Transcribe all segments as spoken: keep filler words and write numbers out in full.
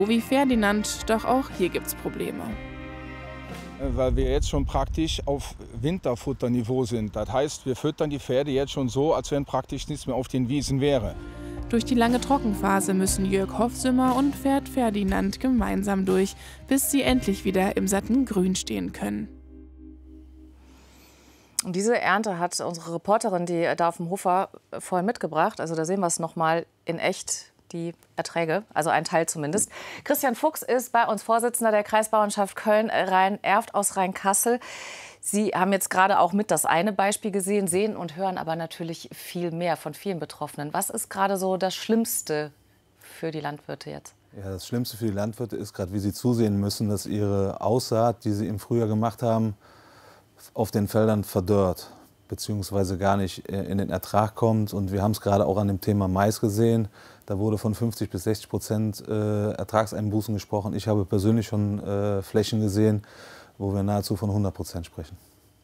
wie Ferdinand, doch auch hier gibt's Probleme. Weil wir jetzt schon praktisch auf Winterfutterniveau sind. Das heißt, wir füttern die Pferde jetzt schon so, als wenn praktisch nichts mehr auf den Wiesen wäre. Durch die lange Trockenphase müssen Jörg Hoffsümmer und Pferd Ferdinand gemeinsam durch, bis sie endlich wieder im satten Grün stehen können. Und diese Ernte hat unsere Reporterin, die da auf dem Hofer, vorhin mitgebracht. Also da sehen wir es noch mal in echt, die Erträge, also ein Teil zumindest. Christian Fuchs ist bei uns Vorsitzender der Kreisbauernschaft Köln-Rhein-Erft aus Rheinkassel. Sie haben jetzt gerade auch mit das eine Beispiel gesehen, sehen und hören aber natürlich viel mehr von vielen Betroffenen. Was ist gerade so das Schlimmste für die Landwirte jetzt? Ja, das Schlimmste für die Landwirte ist gerade, wie sie zusehen müssen, dass ihre Aussaat, die sie im Frühjahr gemacht haben, auf den Feldern verdorrt, beziehungsweise gar nicht in den Ertrag kommt. Und wir haben es gerade auch an dem Thema Mais gesehen. Da wurde von fünfzig bis sechzig Prozent äh, Ertragseinbußen gesprochen. Ich habe persönlich schon äh, Flächen gesehen, wo wir nahezu von hundert Prozent sprechen.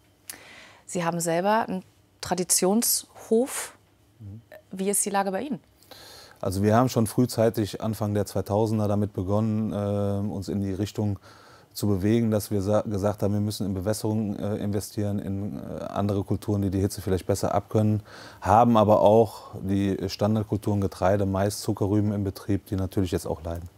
Sie haben selber einen Traditionshof. Wie ist die Lage bei Ihnen? Also wir haben schon frühzeitig Anfang der zweitausender damit begonnen, äh, uns in die Richtung zu bewegen, dass wir gesagt haben, wir müssen in Bewässerung äh, investieren, in äh, andere Kulturen, die die Hitze vielleicht besser abkönnen, haben aber auch die Standardkulturen Getreide, Mais, Zuckerrüben im Betrieb, die natürlich jetzt auch leiden.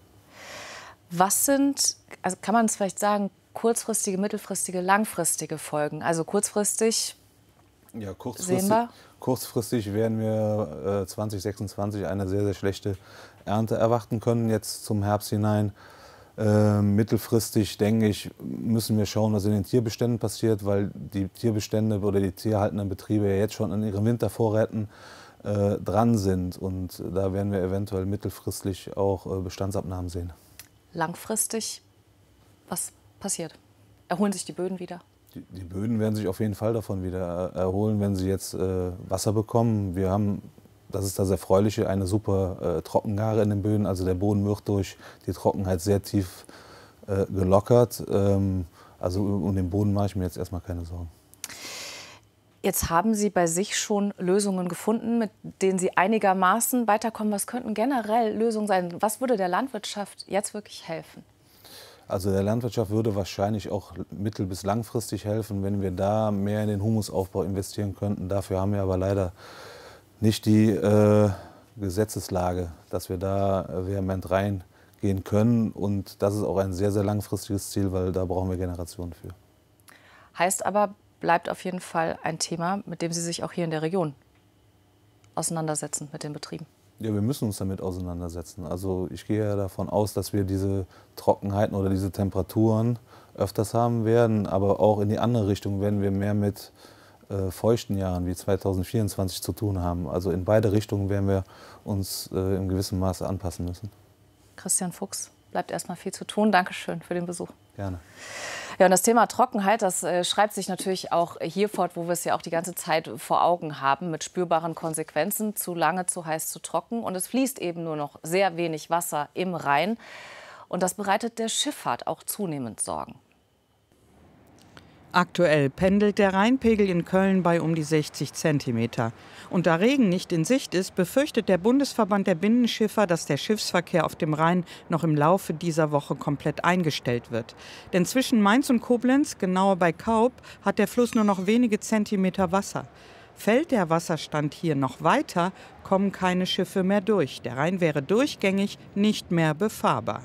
Was sind, also kann man es vielleicht sagen, kurzfristige, mittelfristige, langfristige Folgen? Also kurzfristig, ja, kurzfristig, sehen wir? Kurzfristig werden wir äh, zwanzig sechsundzwanzig eine sehr, sehr schlechte Ernte erwarten können, jetzt zum Herbst hinein. Äh, mittelfristig, denke ich, müssen wir schauen, was in den Tierbeständen passiert, weil die Tierbestände oder die tierhaltenden Betriebe ja jetzt schon an ihren Wintervorräten äh, dran sind. Und da werden wir eventuell mittelfristig auch äh, Bestandsabnahmen sehen. Langfristig, was passiert? Erholen sich die Böden wieder? Die, die Böden werden sich auf jeden Fall davon wieder erholen, wenn sie jetzt äh, Wasser bekommen. Wir haben, das ist das Erfreuliche, eine super äh, Trockengare in den Böden. Also der Boden wird durch die Trockenheit sehr tief äh, gelockert. Ähm, also um den Boden mache ich mir jetzt erstmal keine Sorgen. Jetzt haben Sie bei sich schon Lösungen gefunden, mit denen Sie einigermaßen weiterkommen. Was könnten generell Lösungen sein? Was würde der Landwirtschaft jetzt wirklich helfen? Also der Landwirtschaft würde wahrscheinlich auch mittel- bis langfristig helfen, wenn wir da mehr in den Humusaufbau investieren könnten. Dafür haben wir aber leider nicht die äh, Gesetzeslage, dass wir da äh, vehement reingehen können. Und das ist auch ein sehr, sehr langfristiges Ziel, weil da brauchen wir Generationen für. Heißt aber, bleibt auf jeden Fall ein Thema, mit dem Sie sich auch hier in der Region auseinandersetzen, mit den Betrieben. Ja, wir müssen uns damit auseinandersetzen. Also ich gehe ja davon aus, dass wir diese Trockenheiten oder diese Temperaturen öfters haben werden. Aber auch in die andere Richtung werden wir mehr mit äh, feuchten Jahren wie zweitausendvierundzwanzig zu tun haben. Also in beide Richtungen werden wir uns äh, in gewissem Maße anpassen müssen. Christian Fuchs, bleibt erstmal viel zu tun. Dankeschön für den Besuch. Gerne. Ja, und das Thema Trockenheit, das äh, schreibt sich natürlich auch hier fort, wo wir es ja auch die ganze Zeit vor Augen haben, mit spürbaren Konsequenzen, zu lange, zu heiß, zu trocken. Und es fließt eben nur noch sehr wenig Wasser im Rhein. Und das bereitet der Schifffahrt auch zunehmend Sorgen. Aktuell pendelt der Rheinpegel in Köln bei um die sechzig Zentimeter. Und da Regen nicht in Sicht ist, befürchtet der Bundesverband der Binnenschiffer, dass der Schiffsverkehr auf dem Rhein noch im Laufe dieser Woche komplett eingestellt wird. Denn zwischen Mainz und Koblenz, genauer bei Kaub, hat der Fluss nur noch wenige Zentimeter Wasser. Fällt der Wasserstand hier noch weiter, kommen keine Schiffe mehr durch. Der Rhein wäre durchgängig nicht mehr befahrbar.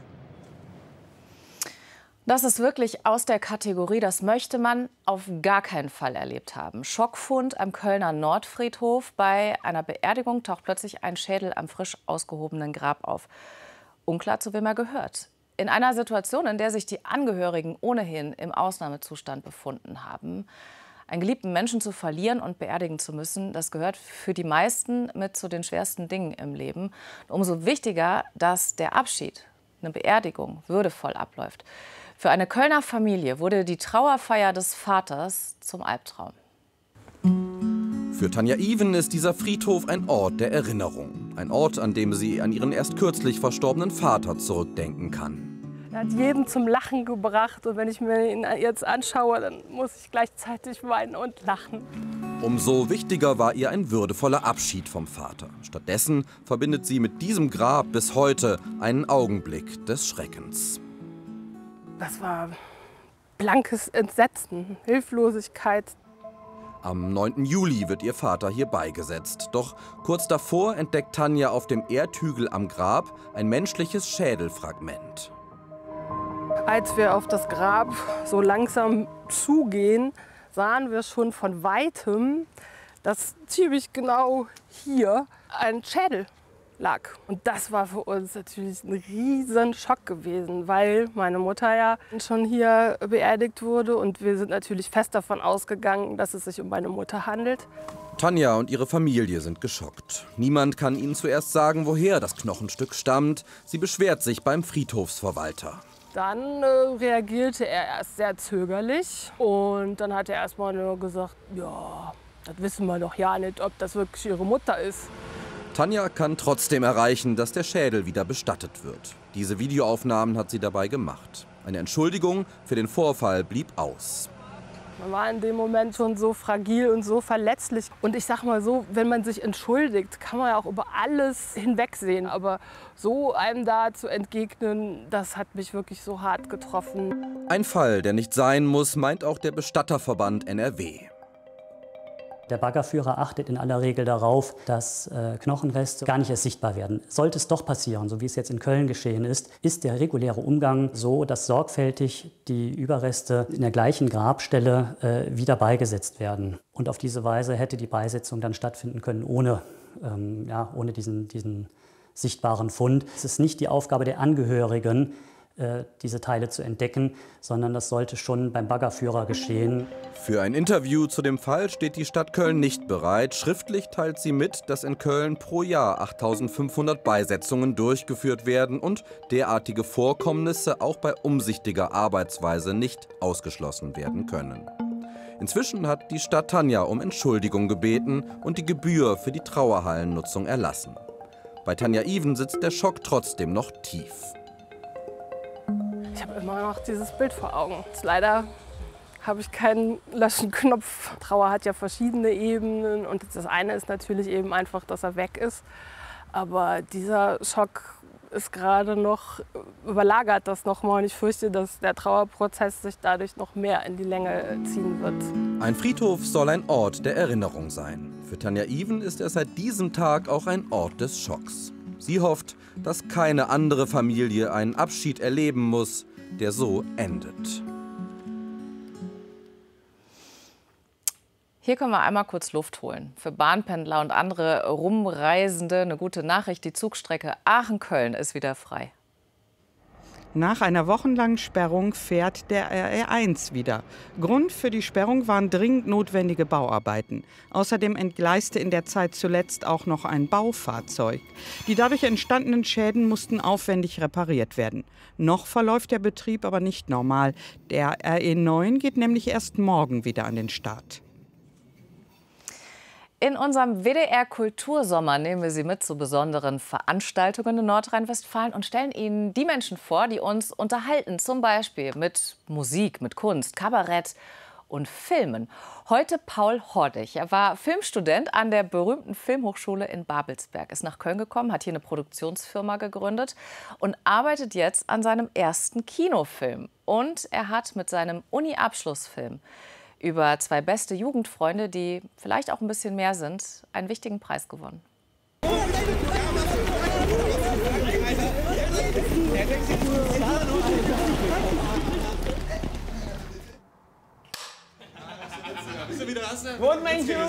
Das ist wirklich aus der Kategorie, das möchte man auf gar keinen Fall erlebt haben. Schockfund am Kölner Nordfriedhof. Bei einer Beerdigung taucht plötzlich ein Schädel am frisch ausgehobenen Grab auf. Unklar, zu wem er gehört. In einer Situation, in der sich die Angehörigen ohnehin im Ausnahmezustand befunden haben. Einen geliebten Menschen zu verlieren und beerdigen zu müssen, das gehört für die meisten mit zu den schwersten Dingen im Leben. Umso wichtiger, dass der Abschied, eine Beerdigung, würdevoll abläuft. Für eine Kölner Familie wurde die Trauerfeier des Vaters zum Albtraum. Für Tanja Even ist dieser Friedhof ein Ort der Erinnerung. Ein Ort, an dem sie an ihren erst kürzlich verstorbenen Vater zurückdenken kann. Er hat jeden zum Lachen gebracht. Und wenn ich mir ihn jetzt anschaue, dann muss ich gleichzeitig weinen und lachen. Umso wichtiger war ihr ein würdevoller Abschied vom Vater. Stattdessen verbindet sie mit diesem Grab bis heute einen Augenblick des Schreckens. Das war blankes Entsetzen, Hilflosigkeit. Am neunten Juli wird ihr Vater hier beigesetzt. Doch kurz davor entdeckt Tanja auf dem Erdhügel am Grab ein menschliches Schädelfragment. Als wir auf das Grab so langsam zugehen, sahen wir schon von Weitem, dass ziemlich genau hier ein Schädel lag. Und das war für uns natürlich ein riesen Schock gewesen, weil meine Mutter ja schon hier beerdigt wurde und wir sind natürlich fest davon ausgegangen, dass es sich um meine Mutter handelt. Tanja und ihre Familie sind geschockt. Niemand kann ihnen zuerst sagen, woher das Knochenstück stammt. Sie beschwert sich beim Friedhofsverwalter. Dann äh, reagierte er erst sehr zögerlich und dann hat er erst mal nur gesagt, ja, das wissen wir doch ja nicht, ob das wirklich ihre Mutter ist. Tanja kann trotzdem erreichen, dass der Schädel wieder bestattet wird. Diese Videoaufnahmen hat sie dabei gemacht. Eine Entschuldigung für den Vorfall blieb aus. Man war in dem Moment schon so fragil und so verletzlich. Und ich sag mal so, wenn man sich entschuldigt, kann man ja auch über alles hinwegsehen. Aber so einem da zu entgegnen, das hat mich wirklich so hart getroffen. Ein Fall, der nicht sein muss, meint auch der Bestatterverband N R W. Der Baggerführer achtet in aller Regel darauf, dass äh, Knochenreste gar nicht erst sichtbar werden. Sollte es doch passieren, so wie es jetzt in Köln geschehen ist, ist der reguläre Umgang so, dass sorgfältig die Überreste in der gleichen Grabstelle äh, wieder beigesetzt werden. Und auf diese Weise hätte die Beisetzung dann stattfinden können, ohne, ähm, ja, ohne diesen, diesen sichtbaren Fund. Es ist nicht die Aufgabe der Angehörigen, diese Teile zu entdecken, sondern das sollte schon beim Baggerführer geschehen. Für ein Interview zu dem Fall steht die Stadt Köln nicht bereit. Schriftlich teilt sie mit, dass in Köln pro Jahr achttausendfünfhundert Beisetzungen durchgeführt werden und derartige Vorkommnisse auch bei umsichtiger Arbeitsweise nicht ausgeschlossen werden können. Inzwischen hat die Stadt Tanja um Entschuldigung gebeten und die Gebühr für die Trauerhallennutzung erlassen. Bei Tanja Even sitzt der Schock trotzdem noch tief. Ich habe immer noch dieses Bild vor Augen. Leider habe ich keinen Löschenknopf. Trauer hat ja verschiedene Ebenen und das eine ist natürlich eben einfach, dass er weg ist. Aber dieser Schock ist gerade noch, überlagert das nochmal und ich fürchte, dass der Trauerprozess sich dadurch noch mehr in die Länge ziehen wird. Ein Friedhof soll ein Ort der Erinnerung sein. Für Tanja Even ist er seit diesem Tag auch ein Ort des Schocks. Sie hofft, dass keine andere Familie einen Abschied erleben muss, der so endet. Hier können wir einmal kurz Luft holen. Für Bahnpendler und andere Rumreisende eine gute Nachricht. Die Zugstrecke Aachen-Köln ist wieder frei. Nach einer wochenlangen Sperrung fährt der R E eins wieder. Grund für die Sperrung waren dringend notwendige Bauarbeiten. Außerdem entgleiste in der Zeit zuletzt auch noch ein Baufahrzeug. Die dadurch entstandenen Schäden mussten aufwendig repariert werden. Noch verläuft der Betrieb aber nicht normal. Der R E neun geht nämlich erst morgen wieder an den Start. In unserem W D R-Kultursommer nehmen wir Sie mit zu besonderen Veranstaltungen in Nordrhein-Westfalen und stellen Ihnen die Menschen vor, die uns unterhalten. Zum Beispiel mit Musik, mit Kunst, Kabarett und Filmen. Heute Paul Hordig. Er war Filmstudent an der berühmten Filmhochschule in Babelsberg, ist nach Köln gekommen, hat hier eine Produktionsfirma gegründet und arbeitet jetzt an seinem ersten Kinofilm. Und er hat mit seinem Uni-Abschlussfilm über zwei beste Jugendfreunde, die vielleicht auch ein bisschen mehr sind, einen wichtigen Preis gewonnen. Gut, mein Junge!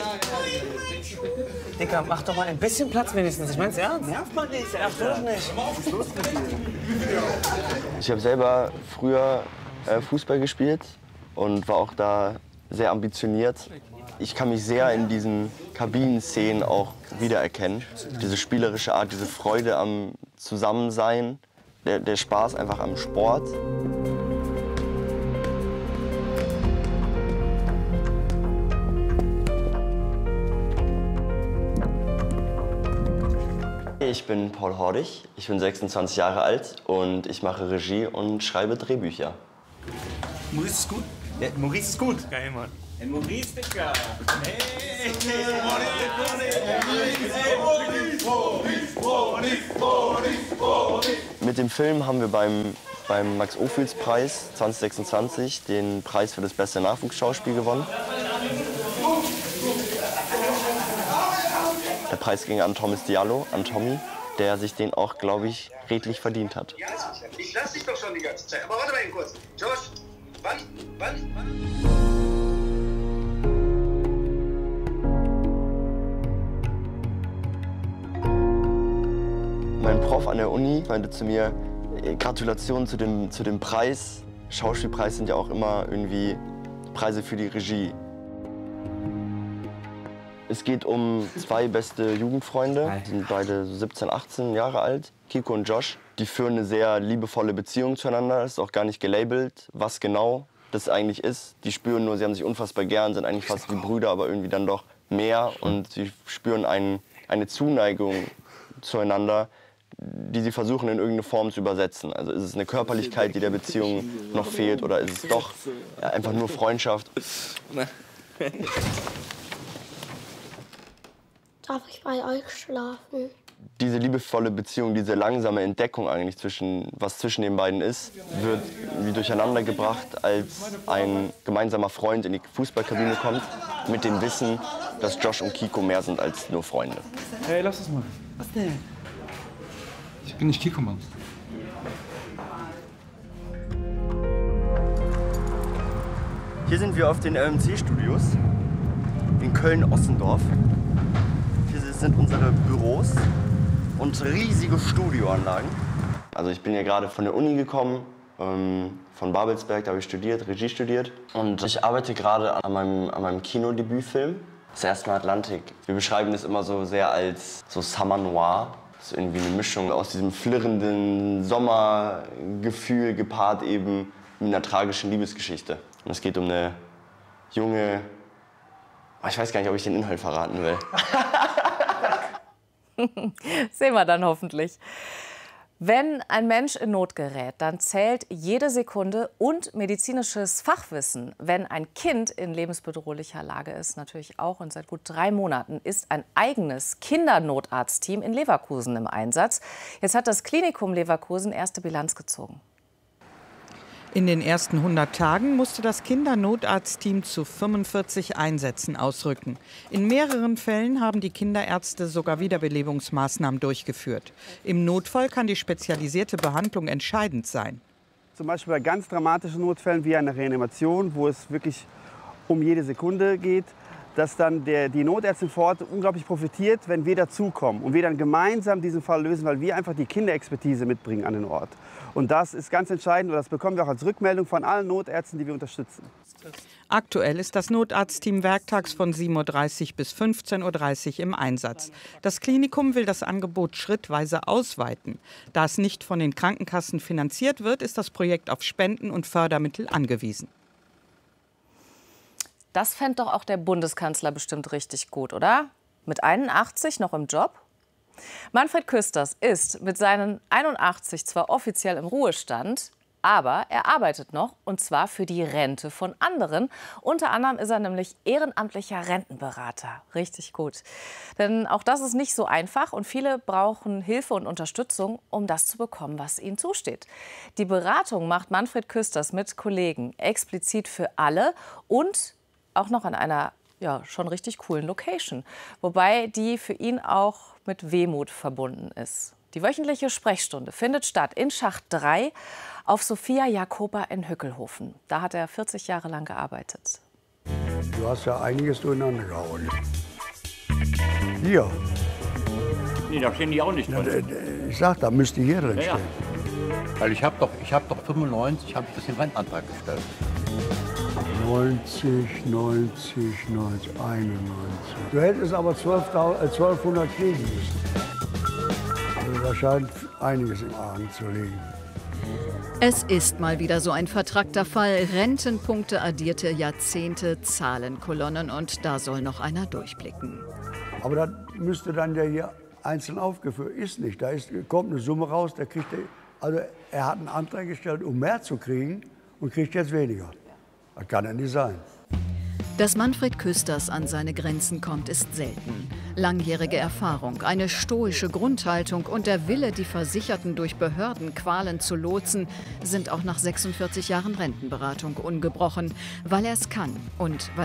Digga, mach doch mal ein bisschen Platz wenigstens. Ich mein's ernst. Nervt man nicht. Nervt doch nicht. Ich habe selber früher äh, Fußball gespielt und war auch da sehr ambitioniert. Ich kann mich sehr in diesen Kabinenszenen auch wiedererkennen. Diese spielerische Art, diese Freude am Zusammensein, der, der Spaß einfach am Sport. ich bin Paul Hordig, ich bin sechsundzwanzig Jahre alt und ich mache Regie und schreibe Drehbücher. Maurice ist gut? Ja, Maurice ist gut. Geil, Mann. Hey, Maurice, Digga. Hey, Mit dem Film haben wir beim, beim Max-Ophüls-Preis zwanzig sechsundzwanzig den Preis für das beste Nachwuchsschauspiel gewonnen. Der Preis ging an Thomas Diallo, an Tommy, der sich den auch, glaube ich, redlich verdient hat. Ja, ich lass dich doch schon die ganze Zeit. Aber warte mal eben kurz. Josh, wann, wann, wann? Mein Prof an der Uni meinte zu mir, Gratulation zu dem, zu dem Preis. Schauspielpreis sind ja auch immer irgendwie Preise für die Regie. Es geht um zwei beste Jugendfreunde, die sind beide siebzehn, achtzehn Jahre alt, Kiko und Josh. Die führen eine sehr liebevolle Beziehung zueinander, es ist auch gar nicht gelabelt, was genau das eigentlich ist. Die spüren nur, sie haben sich unfassbar gern, sind eigentlich fast wie Brüder, aber irgendwie dann doch mehr. Und sie spüren ein, eine Zuneigung zueinander, die sie versuchen in irgendeine Form zu übersetzen. Also ist es eine Körperlichkeit, die der Beziehung noch fehlt, oder ist es doch ja, einfach nur Freundschaft? Darf ich bei euch schlafen? Diese liebevolle Beziehung, diese langsame Entdeckung eigentlich, zwischen, was zwischen den beiden ist, wird wie durcheinander gebracht, als ein gemeinsamer Freund in die Fußballkabine kommt, mit dem Wissen, dass Josh und Kiko mehr sind als nur Freunde. Hey, lass das mal. Was denn? Ich bin nicht Kiko, Mann. Hier sind wir auf den L M C-Studios in Köln-Ossendorf. Hier sind unsere Büros und riesige Studioanlagen. Also ich bin ja gerade von der Uni gekommen, ähm, von Babelsberg, da habe ich studiert, Regie studiert. Und ich arbeite gerade an meinem, an meinem Kinodebütfilm, das erste Mal Atlantik. Wir beschreiben es immer so sehr als so Summer Noir. Das ist irgendwie eine Mischung aus diesem flirrenden Sommergefühl gepaart eben mit einer tragischen Liebesgeschichte. Und es geht um eine junge... Ich weiß gar nicht, ob ich den Inhalt verraten will. Sehen wir dann hoffentlich. Wenn ein Mensch in Not gerät, dann zählt jede Sekunde und medizinisches Fachwissen. Wenn ein Kind in lebensbedrohlicher Lage ist, natürlich auch. Und seit gut drei Monaten ist ein eigenes Kindernotarztteam in Leverkusen im Einsatz. Jetzt hat das Klinikum Leverkusen erste Bilanz gezogen. In den ersten hundert Tagen musste das Kindernotarztteam zu fünfundvierzig Einsätzen ausrücken. In mehreren Fällen haben die Kinderärzte sogar Wiederbelebungsmaßnahmen durchgeführt. Im Notfall kann die spezialisierte Behandlung entscheidend sein. Zum Beispiel bei ganz dramatischen Notfällen wie einer Reanimation, wo es wirklich um jede Sekunde geht, dass dann der, die Notärztin vor Ort unglaublich profitiert, wenn wir dazukommen und wir dann gemeinsam diesen Fall lösen, weil wir einfach die Kinderexpertise mitbringen an den Ort. Und das ist ganz entscheidend und das bekommen wir auch als Rückmeldung von allen Notärzten, die wir unterstützen. Aktuell ist das Notarztteam werktags von sieben Uhr dreißig bis fünfzehn Uhr dreißig im Einsatz. Das Klinikum will das Angebot schrittweise ausweiten. Da es nicht von den Krankenkassen finanziert wird, ist das Projekt auf Spenden und Fördermittel angewiesen. Das fände doch auch der Bundeskanzler bestimmt richtig gut, oder? Mit einundachtzig noch im Job? Manfred Küsters ist mit seinen einundachtzig zwar offiziell im Ruhestand, aber er arbeitet noch, und zwar für die Rente von anderen. Unter anderem ist er nämlich ehrenamtlicher Rentenberater. Richtig gut. Denn auch das ist nicht so einfach und viele brauchen Hilfe und Unterstützung, um das zu bekommen, was ihnen zusteht. Die Beratung macht Manfred Küsters mit Kollegen explizit für alle und auch noch an einer ja, schon richtig coolen Location. Wobei die für ihn auch mit Wehmut verbunden ist. Die wöchentliche Sprechstunde findet statt in Schacht drei auf Sophia Jacoba in Hückelhofen. Da hat er vierzig Jahre lang gearbeitet. Du hast ja einiges durcheinander gehauen. Hier. Nee, da stehen die auch nicht drin. Ja, ich sag, da müsste hier drin stehen. Ja, ja. Weil ich habe doch, ich hab doch fünfundneunzig hab ich den Rentenantrag gestellt. neunzig, neunzig, neunzig, einundneunzig. Du hättest aber zwölfhundert kriegen müssen. Also da scheint einiges im Argen zu liegen. Es ist mal wieder so ein vertrackter Fall. Rentenpunkte addierte Jahrzehnte, Zahlenkolonnen und da soll noch einer durchblicken. Aber das müsste dann ja hier einzeln aufgeführt. Ist nicht. Da ist, kommt eine Summe raus, der kriegt, also er hat einen Antrag gestellt, um mehr zu kriegen und kriegt jetzt weniger. Das kann ja nicht sein. Dass Manfred Küsters an seine Grenzen kommt, ist selten. Langjährige Erfahrung, eine stoische Grundhaltung und der Wille, die Versicherten durch Behördenqualen zu lotsen, sind auch nach sechsundvierzig Jahren Rentenberatung ungebrochen, weil er es kann und weil